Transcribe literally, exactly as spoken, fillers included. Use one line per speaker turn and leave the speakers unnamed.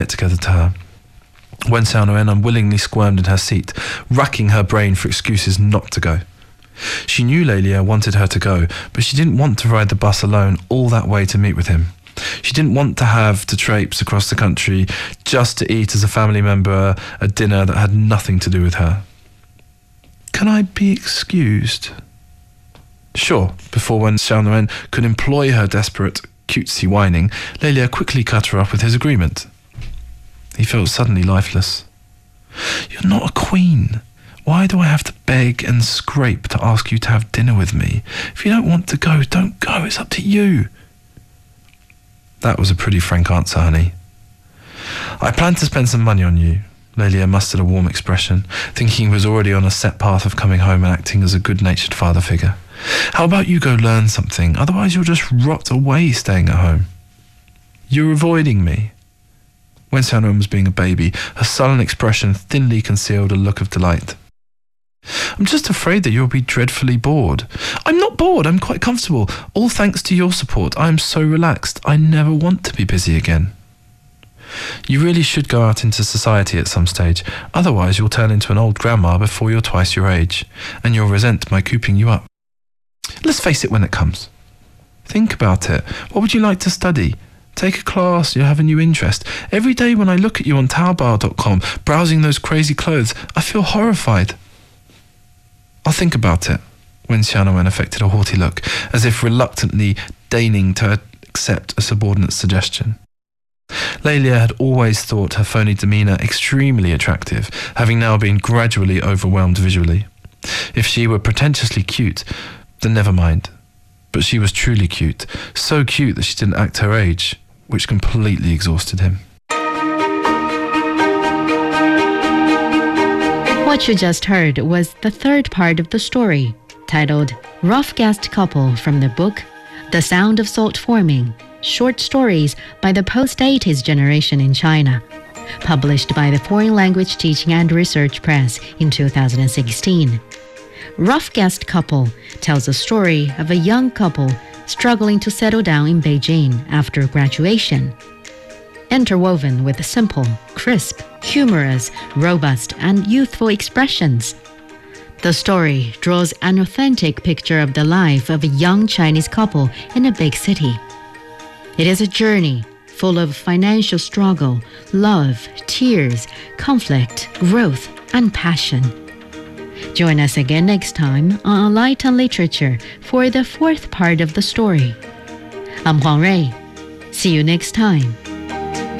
get together to her. Wen Xiaonuan unwillingly squirmed in her seat, racking her brain for excuses not to go. She knew Lélia wanted her to go, but she didn't want to ride the bus alone all that way to meet with him. She didn't want to have to traipse across the country just to eat as a family member a dinner that had nothing to do with her. "Can I be excused?" Sure, before Wen Xiaonuan could employ her desperate, cutesy whining, Lélia quickly cut her off with his agreement. He felt suddenly lifeless. "You're not a queen. Why do I have to beg and scrape to ask you to have dinner with me? If you don't want to go, don't go. It's up to you." That was a pretty frank answer, honey. "I plan to spend some money on you." Lélia mustered a warm expression, thinking he was already on a set path of coming home and acting as a good-natured father figure. "How about you go learn something? Otherwise you'll just rot away staying at home." "You're avoiding me." Wen Xiaonuan was being a baby. Her sullen expression thinly concealed a look of delight. "I'm just afraid that you'll be dreadfully bored." "I'm not bored, I'm quite comfortable. All thanks to your support. I am so relaxed. I never want to be busy again." "You really should go out into society at some stage. Otherwise you'll turn into an old grandma before you're twice your age, and you'll resent my cooping you up. Let's face it when it comes. Think about it. What would you like to study? Take a class, you'll have a new interest. Every day when I look at you on Taobao dot com, browsing those crazy clothes, I feel horrified." "I'll think about it." Wen Xiaonuan affected a haughty look, as if reluctantly deigning to accept a subordinate's suggestion. Lélia had always thought her phony demeanour extremely attractive, having now been gradually overwhelmed visually. If she were pretentiously cute, then never mind. But she was truly cute, so cute that she didn't act her age, which completely exhausted him.
What you just heard was the third part of the story, titled Rough Guest Couple, from the book The Sound of Salt Forming, Short Stories by the Post-eighties Generation in China, published by the Foreign Language Teaching and Research Press in two thousand sixteen. Rough Guest Couple tells the story of a young couple struggling to settle down in Beijing after graduation. Interwoven with simple, crisp, humorous, robust, and youthful expressions, the story draws an authentic picture of the life of a young Chinese couple in a big city. It is a journey full of financial struggle, love, tears, conflict, growth, and passion. Join us again next time on Light on Literature for the fourth part of the story. I'm Huang Rui. See you next time.